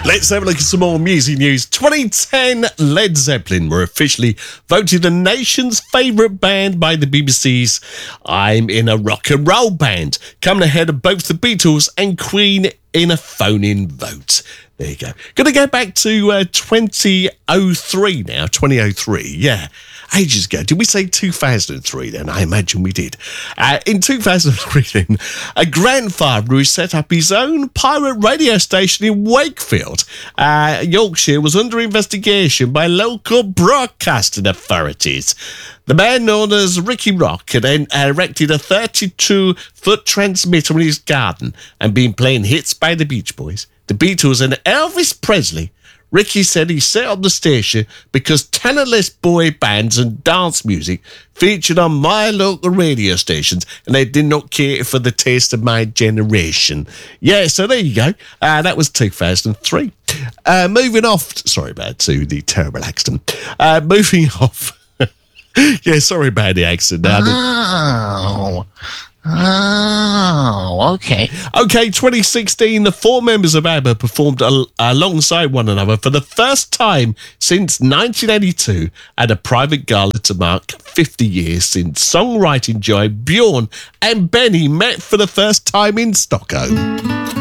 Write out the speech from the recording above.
Let's have a look at some more music news. 2010, Led Zeppelin were officially voted the nation's favourite band by the BBC's I'm in a Rock and Roll Band, coming ahead of both the Beatles and Queen in a phone-in vote. There you go. Going to go back to 2003 now. 2003, yeah. Ages ago. Did we say 2003 then? I imagine we did. In 2003 then, a grandfather who set up his own pirate radio station in Wakefield, Yorkshire, was under investigation by local broadcasting authorities. The man known as Ricky Rock had erected a 32-foot transmitter in his garden and been playing hits by the Beach Boys, the Beatles and Elvis Presley. Ricky said he set up the station because talentless boy bands and dance music featured on my local radio stations and they did not cater for the taste of my generation. Yeah, so there you go. That was 2003. Moving off, sorry about to the terrible accident. Moving off. Yeah, sorry about the accident. Okay. Okay, 2016, the four members of ABBA performed alongside one another for the first time since 1982 at a private gala to mark 50 years since songwriting duo Bjorn and Benny met for the first time in Stockholm.